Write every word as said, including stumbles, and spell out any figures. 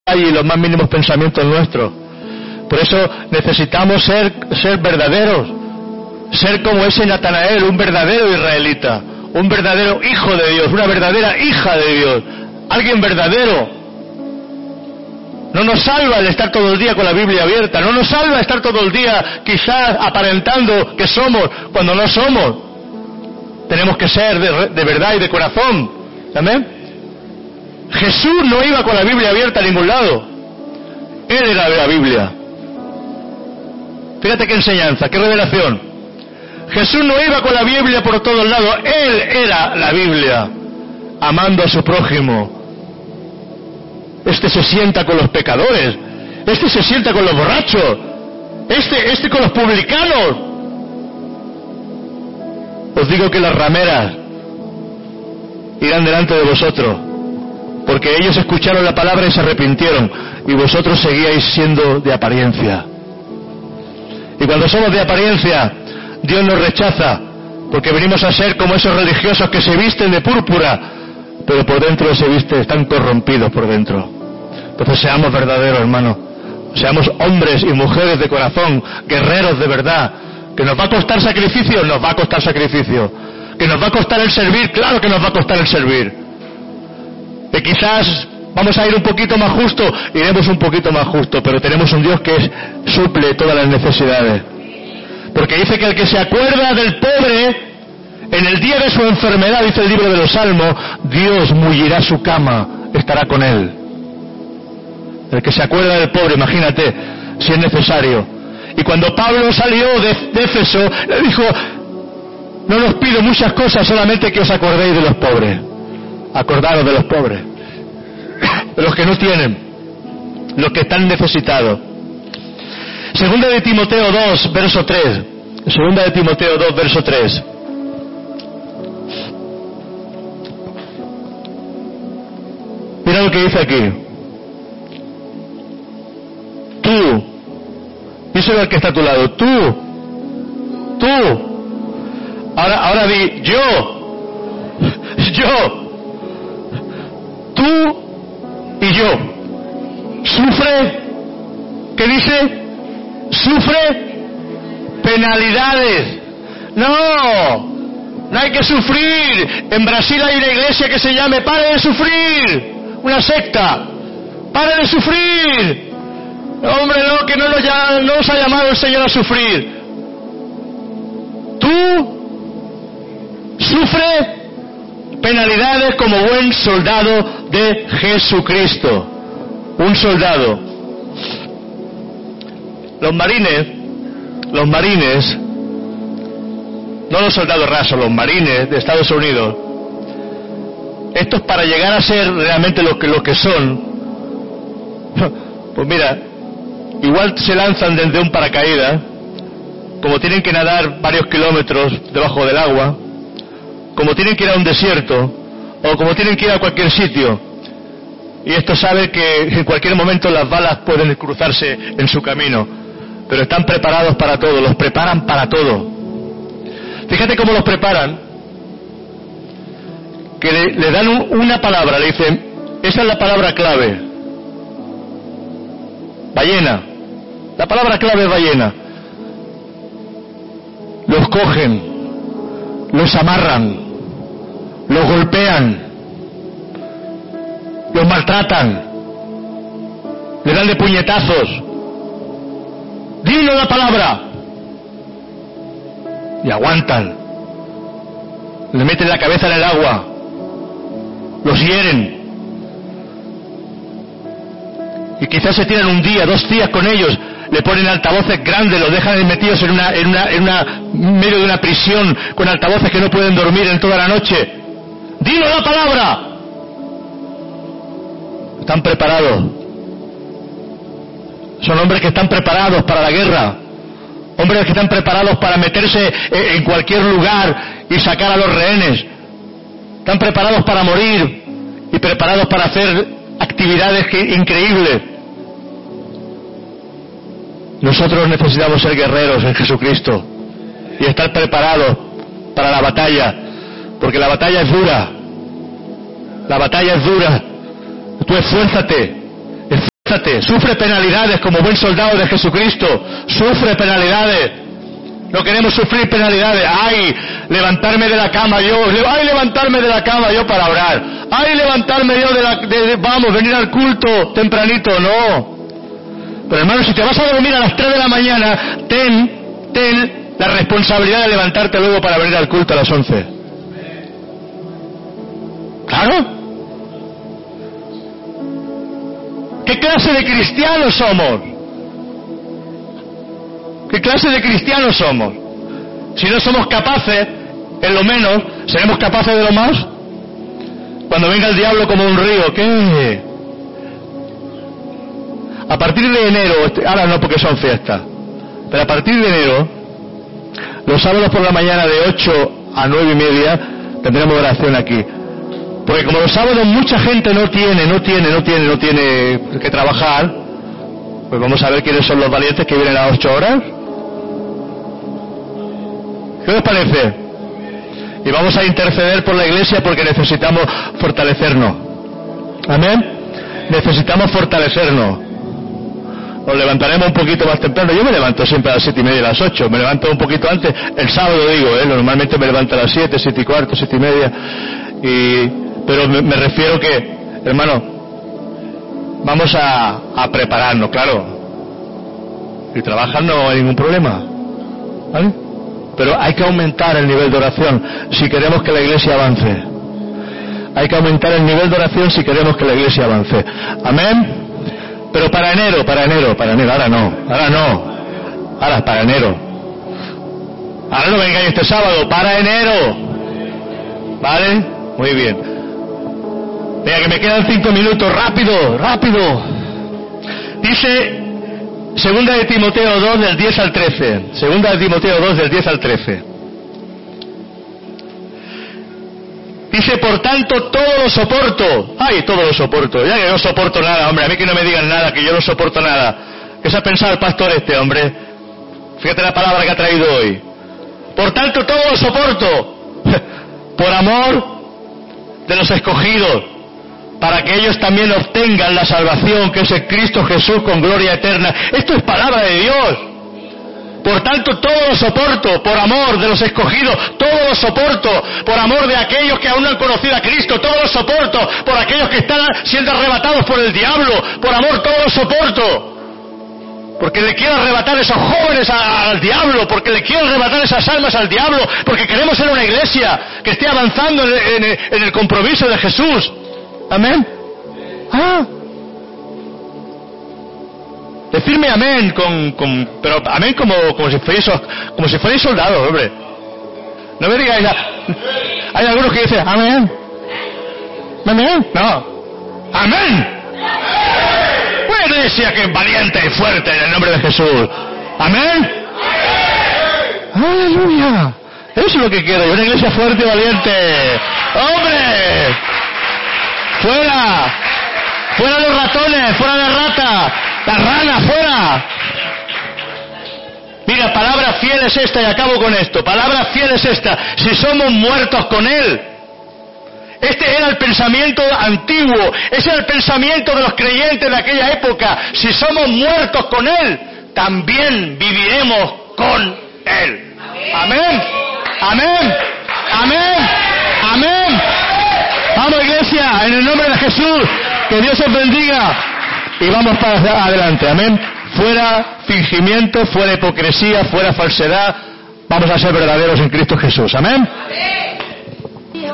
y los más mínimos pensamientos nuestros. Por eso necesitamos ser, ser verdaderos, ser como ese Natanael, un verdadero israelita, un verdadero hijo de Dios, una verdadera hija de Dios, alguien verdadero. No nos salva el estar todo el día con la Biblia abierta, no nos salva estar todo el día quizás aparentando que somos cuando no somos. Tenemos que ser de, de verdad y de corazón. ¿Amén? Jesús no iba con la Biblia abierta a ningún lado. Él era la Biblia. Fíjate qué enseñanza, qué revelación. Jesús no iba con la Biblia por todos lados. Él era la Biblia, amando a su prójimo. Este se sienta con los pecadores, este se sienta con los borrachos, este, este con los publicanos. Os digo que las rameras irán delante de vosotros, porque ellos escucharon la palabra y se arrepintieron, y vosotros seguíais siendo de apariencia. Y cuando somos de apariencia, Dios nos rechaza, porque venimos a ser como esos religiosos que se visten de púrpura, pero por dentro se visten, están corrompidos por dentro. Entonces seamos verdaderos, hermanos. Seamos hombres y mujeres de corazón, guerreros de verdad. ¿Que nos va a costar sacrificio? Nos va a costar sacrificio. ¿Que nos va a costar el servir? Claro que nos va a costar el servir. Que quizás vamos a ir un poquito más justo, iremos un poquito más justo, pero tenemos un Dios que es, suple todas las necesidades. Porque dice que el que se acuerda del pobre, en el día de su enfermedad, dice el libro de los Salmos, Dios mullirá su cama, estará con él. El que se acuerda del pobre, imagínate, si es necesario. Y cuando Pablo salió de, de Éfeso, le dijo, no os pido muchas cosas, solamente que os acordéis de los pobres. Acordaros de los pobres, de los que no tienen, los que están necesitados. Segunda de Timoteo dos, verso tres. Segunda de Timoteo dos, verso tres. Mira lo que dice aquí. Tú, díselo al que está a tu lado, tú, tú, ahora, ahora di, yo, yo, tú y yo. Sufre, ¿qué dice? Sufre penalidades. No, no hay que sufrir. En Brasil hay una iglesia que se llame Pare de Sufrir, una secta. Pare de sufrir. Hombre, no, que no nos, ya, no nos ha llamado el Señor a sufrir. Tú sufre penalidades como buen soldado de Jesucristo. Un soldado. Los marines, los marines, no los soldados rasos, los marines de Estados Unidos, estos para llegar a ser realmente lo que, lo que son, pues mira, igual se lanzan desde un paracaídas, como tienen que nadar varios kilómetros debajo del agua, como tienen que ir a un desierto, o como tienen que ir a cualquier sitio, y esto sabe que en cualquier momento las balas pueden cruzarse en su camino, pero están preparados para todo, los preparan para todo. Fíjate cómo los preparan, que le, le dan un, una palabra, le dicen, esa es la palabra clave, ballena. La palabra clave es ballena. Los cogen, los amarran, los golpean, los maltratan, le dan de puñetazos. Dilo la palabra. Y aguantan. Le meten la cabeza en el agua. Los hieren. Y quizás se tiran un día, dos días con ellos. Le ponen altavoces grandes, los dejan metidos en una, en una, en una, en medio de una prisión con altavoces que no pueden dormir en toda la noche. ¡Dilo la palabra! Están preparados. Son hombres que están preparados para la guerra. Hombres que están preparados para meterse en cualquier lugar y sacar a los rehenes. Están preparados para morir y preparados para hacer actividades que, increíbles. Nosotros necesitamos ser guerreros en Jesucristo y estar preparados para la batalla, porque la batalla es dura. La batalla es dura. Tú esfuérzate. manifiéstate, sufre penalidades como buen soldado de Jesucristo, sufre penalidades. No queremos sufrir penalidades. Ay, levantarme de la cama yo, ay, levantarme de la cama yo para orar. Ay, levantarme yo de la, de, de, vamos, venir al culto tempranito, no. Pero hermano, si te vas a dormir a las tres de la mañana, ten, ten la responsabilidad de levantarte luego para venir al culto a las once. Claro. ¿Qué clase de cristianos somos? ¿Qué clase de cristianos somos? Si no somos capaces, en lo menos, ¿seremos capaces de lo más? Cuando venga el diablo como un río, ¿qué? A partir de enero, ahora no porque son fiestas, pero a partir de enero, los sábados por la mañana de ocho a nueve y media, tendremos oración aquí. Porque como los sábados mucha gente no tiene, no tiene, no tiene, no tiene que trabajar, pues vamos a ver quiénes son los valientes que vienen a ocho horas. ¿Qué os parece? Y vamos a interceder por la iglesia porque necesitamos fortalecernos. ¿Amén? Necesitamos fortalecernos. Nos levantaremos un poquito más temprano. Yo me levanto siempre a las siete y media, a las ocho. Me levanto un poquito antes. El sábado digo, ¿eh? Normalmente me levanto a las siete, siete y cuarto, siete y media. Y, pero me, me refiero que, hermano, vamos a, a prepararnos, claro. Y trabajar no hay ningún problema. ¿Vale? Pero hay que aumentar el nivel de oración si queremos que la iglesia avance. Hay que aumentar el nivel de oración si queremos que la iglesia avance. Amén. Pero para enero, para enero, para enero, ahora no, ahora no, ahora para enero. Ahora no vengáis este sábado, para enero. ¿Vale? Muy bien. Venga, que me quedan cinco minutos, rápido, rápido. Dice Segunda de Timoteo dos, del diez al trece. Segunda de Timoteo dos, del diez al trece. Dice, por tanto, todo lo soporto. Ay, todo lo soporto. Ya que no soporto nada, hombre. A mí que no me digan nada, que yo no soporto nada. ¿Qué se ha pensado el pastor este, hombre? Fíjate la palabra que ha traído hoy. Por tanto, todo lo soporto. Por amor de los escogidos, para que ellos también obtengan la salvación que es en Cristo Jesús con gloria eterna. Esto es palabra de Dios. Por tanto, todo lo soporto, por amor de los escogidos, todo lo soporto, por amor de aquellos que aún no han conocido a Cristo, todo lo soporto, por aquellos que están siendo arrebatados por el diablo, por amor todo lo soporto. Porque le quiero arrebatar a esos jóvenes a, al diablo, porque le quiero arrebatar esas almas al diablo, porque queremos ser una iglesia que esté avanzando en, en, en el compromiso de Jesús. Amén. Ah. Decirme amén con, con pero amén como como si fuerais como si fuerais soldados, hombre. No me digáis. Hay algunos que dicen amén. Amén. No. Amén. Una iglesia que es valiente y fuerte en el nombre de Jesús. Amén. Aleluya. Eso es lo que quiero. Una iglesia fuerte y valiente. Hombre. Fuera. Fuera los ratones. Fuera las ratas. La rana, fuera. Mira, palabra fiel es esta, y acabo con esto. Palabra fiel es esta. Si somos muertos con Él. Este era el pensamiento antiguo. Ese era el pensamiento de los creyentes de aquella época. Si somos muertos con Él, también viviremos con Él. Amén. Amén. Amén. Amén. Vamos, iglesia, en el nombre de Jesús. Que Dios os bendiga. Y vamos para adelante, amén. Fuera fingimiento, fuera hipocresía, fuera falsedad. Vamos a ser verdaderos en Cristo Jesús, amén.